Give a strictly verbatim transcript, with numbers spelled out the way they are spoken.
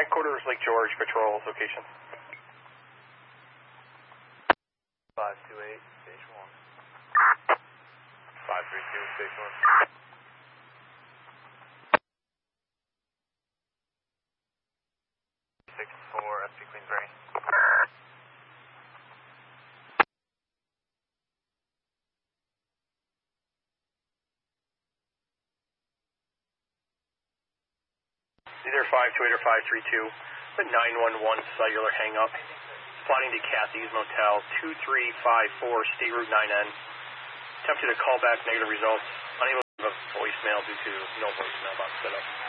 Headquarters, Lake George, patrol location. five two eight, station one. five three two, station one. six four, S P Queensbury. Either five two eight or five three two, the nine one one cellular hang up. Flying to Kathy's Motel, two three five four, State Route nine N. Attempted to call back, negative results. Unable to leave a voicemail due to no voicemail box setup.